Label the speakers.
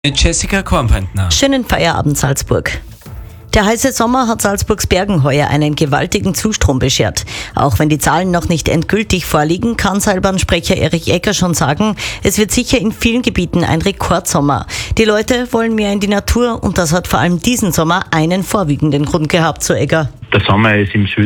Speaker 1: Mit Jessica Kornbrentner.
Speaker 2: Schönen Feierabend, Salzburg. Der heiße Sommer hat Salzburgs Bergen heuer einen gewaltigen Zustrom beschert. Auch wenn die Zahlen noch nicht endgültig vorliegen, kann Seilbahnsprecher Erich Egger schon sagen, es wird sicher in vielen Gebieten ein Rekordsommer. Die Leute wollen mehr in die Natur und das hat vor allem diesen Sommer einen vorwiegenden Grund gehabt, so Egger.
Speaker 3: Der Sommer ist im Süden